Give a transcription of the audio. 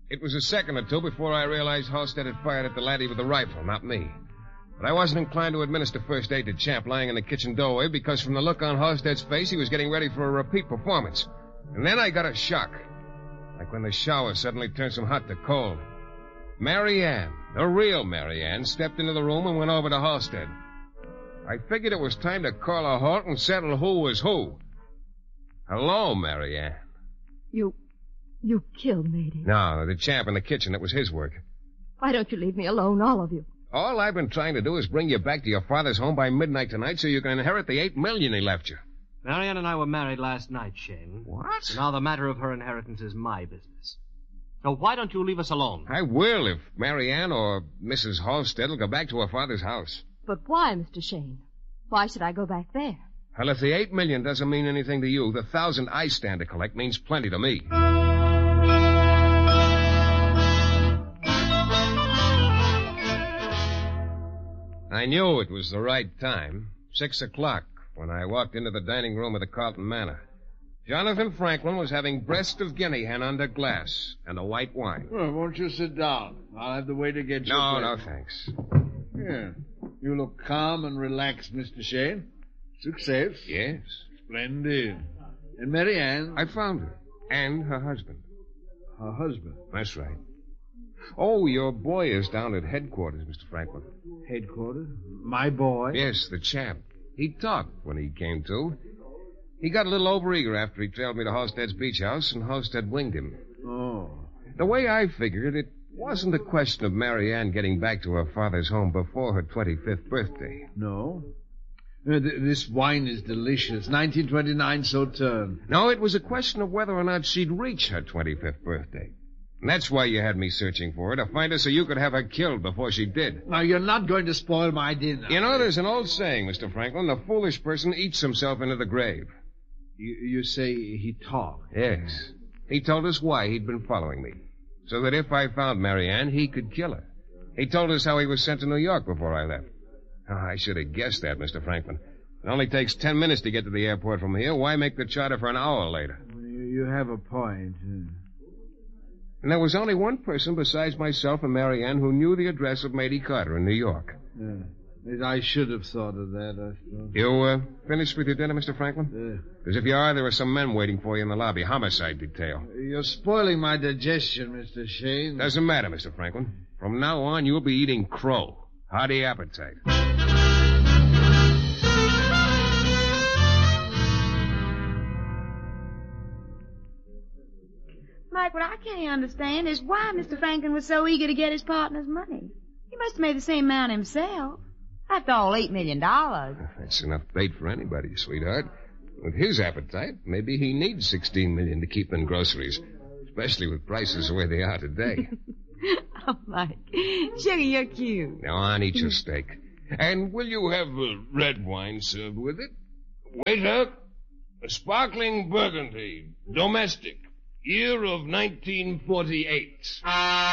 It was a second or two before I realized Halstead had fired at the laddie with a rifle, not me. But I wasn't inclined to administer first aid to Champ lying in the kitchen doorway because from the look on Halstead's face, he was getting ready for a repeat performance. And then I got a shock. Like when the shower suddenly turns from hot to cold. Mary Ann, the real Mary Ann, stepped into the room and went over to Halstead. I figured it was time to call a halt and settle who was who. Hello, Mary Ann. You killed Matey. No, the Champ in the kitchen, it was his work. Why don't you leave me alone, all of you? All I've been trying to do is bring you back to your father's home by midnight tonight so you can inherit the $8 million he left you. Marianne and I were married last night, Shane. What? So now the matter of her inheritance is my business. So why don't you leave us alone? I will if Mary Ann or Mrs. Halstead will go back to her father's house. But why, Mr. Shane? Why should I go back there? Well, if the $8 million doesn't mean anything to you, the 1,000 I stand to collect means plenty to me. I knew it was the right time. 6 o'clock, when I walked into the dining room of the Carlton Manor. Jonathan Franklin was having breast of guinea hen under glass and a white wine. Well, won't you sit down? I'll have the waiter get you. No, thanks. Here. You look calm and relaxed, Mr. Shane. Success. Yes. Splendid. And Mary Ann? I found her. And her husband. Her husband? That's right. Oh, your boy is down at headquarters, Mr. Franklin. Headquarters? My boy? Yes, the Champ. He talked when he came to. He got a little overeager after he trailed me to Halstead's beach house, and Halstead winged him. Oh. The way I figured, it wasn't a question of Mary Ann getting back to her father's home before her 25th birthday. No? This wine is delicious. 1929 Sauterne. No, it was a question of whether or not she'd reach her 25th birthday. And that's why you had me searching for her, to find her so you could have her killed before she did. Now, you're not going to spoil my dinner. You know, there's an old saying, Mr. Franklin, the foolish person eats himself into the grave. You say he talked? Yes. He told us why he'd been following me, so that if I found Mary Ann, he could kill her. He told us how he was sent to New York before I left. Oh, I should have guessed that, Mr. Franklin. It only takes 10 minutes to get to the airport from here. Why make the charter for an hour later? You have a point. And there was only one person besides myself and Mary Ann who knew the address of Matey Carter in New York. I should have thought of that, I suppose. You finished with your dinner, Mr. Franklin? Because if you are, there are some men waiting for you in the lobby. Homicide detail. You're spoiling my digestion, Mr. Shane. Doesn't matter, Mr. Franklin. From now on, you'll be eating crow. Hearty appetite. Mike, what I can't understand is why Mr. Franklin was so eager to get his partner's money. He must have made the same amount himself. After all, $8 million. That's enough bait for anybody, sweetheart. With his appetite, maybe he needs $16 million to keep in groceries, especially with prices the way they are today. Oh, Mike. Sugar, you're cute. Now on, eat your steak. And will you have red wine served with it? Waiter, a sparkling burgundy, domestic, year of 1948.